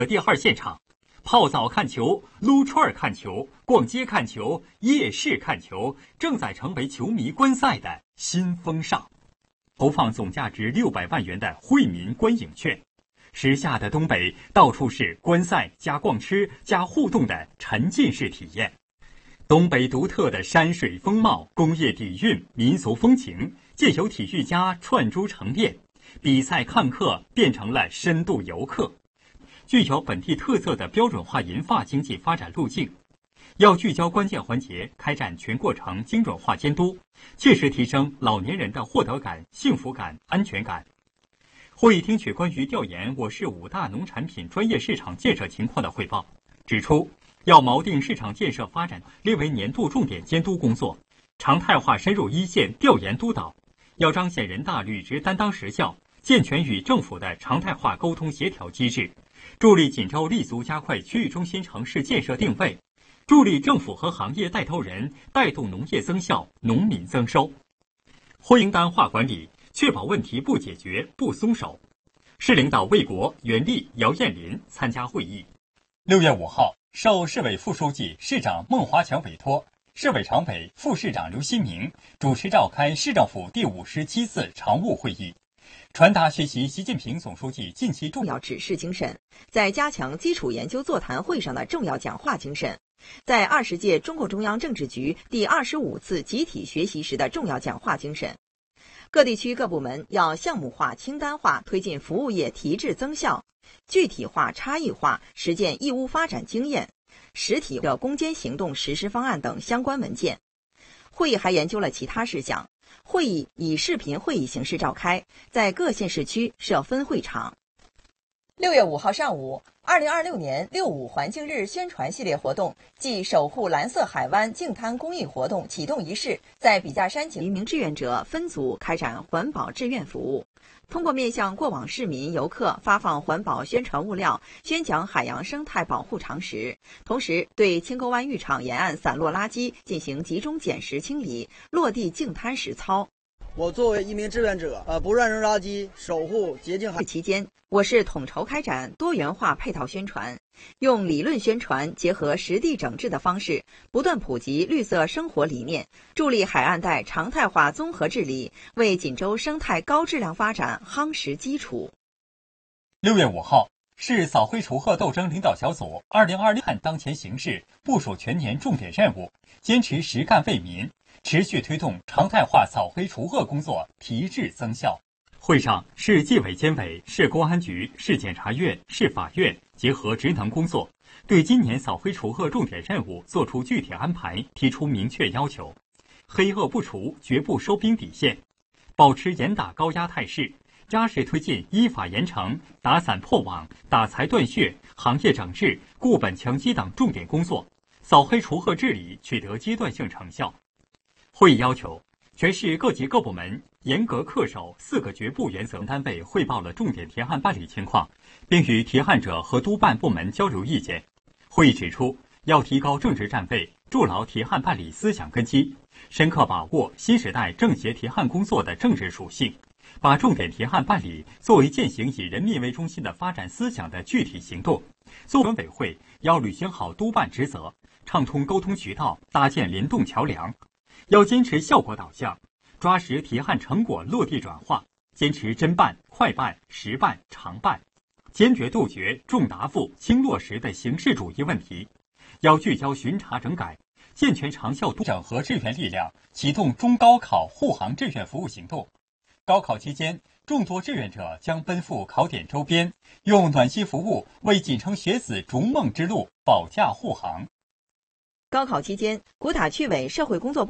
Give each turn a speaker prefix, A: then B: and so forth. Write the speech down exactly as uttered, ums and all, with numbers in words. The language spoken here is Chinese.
A: 第二现场，泡澡看球、撸串看球、逛街看球、夜市看球，正在成为球迷观赛的新风尚。投放总价值六百万元的惠民观影券，时下的东北到处是观赛加逛吃加互动的沉浸式体验。东北独特的山水风貌、工业底蕴、民俗风情，借由体育家串珠成练，比赛看客变成了深度游客。具有本地特色的标准化银发经济发展路径，要聚焦关键环节，开展全过程精准化监督，切实提升老年人的获得感、幸福感、安全感。会议听取关于调研我市五大农产品专业市场建设情况的汇报，指出要锚定市场建设发展列为年度重点监督工作，常态化深入一线调研督导，要彰显人大履职担当实效，健全与政府的常态化沟通协调机制，助力锦州立足加快区域中心城市建设定位，助力政府和行业带头人带动农业增效、农民增收。会应单化管理，确保问题不解决不松手。市领导魏国、袁立、姚艳林参加会议。六月五号，受市委副书记、市长孟华强委托，市委常委、副市长刘新明主持召开市政府第五十七次常务会议，传达学习习近平总书记近期重要指示精神，在加强基础研究座谈会上的重要讲话精神，在二十届中共中央政治局第二十五次集体学习时的重要讲话精神。各地区各部门要项目化、清单化推进服务业提质增效，具体化、差异化实践义乌发展经验，实体的攻坚行动实施方案等相关文件。会议还研究了其他事项。会议以视频会议形式召开，在各县市区设分会场。
B: 六月五号上午，二零二六年六五环境日宣传系列活动暨守护蓝色海湾净滩公益活动启动仪式在笔架山景，
A: 一名志愿者分组开展环保志愿服务，通过面向过往市民游客发放环保宣传物料，宣讲海洋生态保护常识，同时对青沟湾浴场沿岸散落垃圾进行集中捡拾清理，落地净滩实操。
C: 我作为一名志愿者，呃，不乱扔垃圾，守护洁净海。
A: 期间，我市统筹开展多元化配套宣传，用理论宣传结合实地整治的方式，不断普及绿色生活理念，助力海岸带常态化综合治理，为锦州生态高质量发展夯实基础。六月五号，市扫灰除恶斗争领导小组二零二六看当前形势，部署全年重点任务，坚持实干为民，持续推动常态化扫灰除恶工作提质增效。会上，市纪委监委、市公安局、市检察院、市法院结合职能工作，对今年扫灰除恶重点任务作出具体安排，提出明确要求：黑恶不除，绝不收兵底线，保持严打高压态势，扎实推进依法严惩、打散破网、打财断血、行业整治、固本强基等重点工作，扫黑除恶治理取得阶段性成效。会议要求，全市各级各部门严格恪守四个绝不原则。单位汇报了重点提案办理情况，并与提案者和督办部门交流意见。会议指出，要提高政治站位，筑牢提案办理思想根基，深刻把握新时代政协提案工作的政治属性，把重点提案办理作为践行以人民为中心的发展思想的具体行动。作为委会要履行好督办职责，畅通沟通渠道，搭建联动桥梁。要坚持效果导向，抓实提案成果落地转化，坚持真办、快办、实办、常办，坚决杜绝重答复、轻落实的形式主义问题。要聚焦巡查整改，健全长效督整合志愿力量，启动中高考护航志愿服务行动。高考期间，众多志愿者将奔赴考点周边，用暖心服务为锦城学子逐梦之路保驾护航。高考期间，古塔区委社会工作部